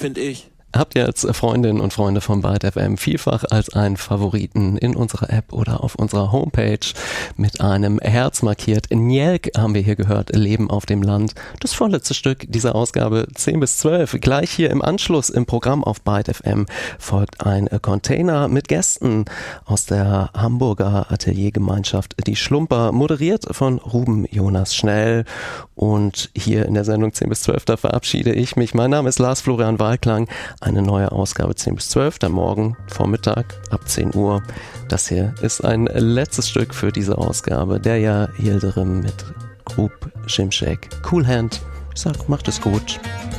finde ich. Habt ihr als Freundinnen und Freunde von Byte FM vielfach als einen Favoriten in unserer App oder auf unserer Homepage mit einem Herz markiert. Njelk haben wir hier gehört, Leben auf dem Land. Das vorletzte Stück dieser Ausgabe 10 bis 12. Gleich hier im Anschluss im Programm auf Byte FM folgt ein Container mit Gästen aus der Hamburger Ateliergemeinschaft Die Schlumper, moderiert von Ruben Jonas Schnell. Und hier in der Sendung 10 bis 12, da verabschiede ich mich. Mein Name ist Lars Florian Wahlklang. Eine neue Ausgabe 10 bis 12, dann morgen Vormittag ab 10 Uhr. Das hier ist ein letztes Stück für diese Ausgabe. Derya Yildirim mit Grub Şimşek. Cool Hand. Ich sag, macht es gut.